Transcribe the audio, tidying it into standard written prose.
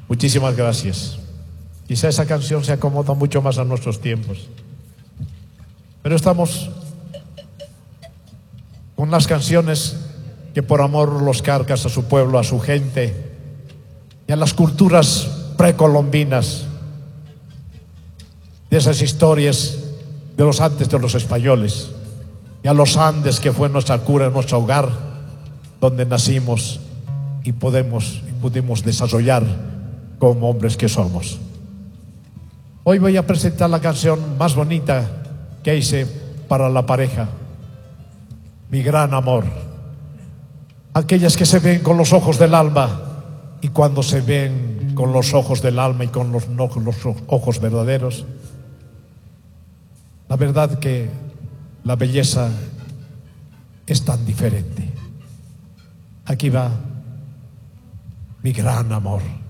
Muchísimas gracias. Quizá esa canción se acomoda mucho más a nuestros tiempos, pero estamos con las canciones que por amor los carcas a su pueblo, a su gente y a las culturas precolombinas, de esas historias de los antes de los españoles, y a los Andes, que fue nuestra cura, nuestro hogar, donde nacimos y pudimos desarrollar como hombres que somos. Hoy voy a presentar la canción más bonita que hice para la pareja, Mi Gran Amor. Aquellas que se ven con los ojos del alma, y cuando se ven con los ojos del alma y con los ojos verdaderos, la verdad que la belleza es tan diferente. Aquí va Mi Gran Amor.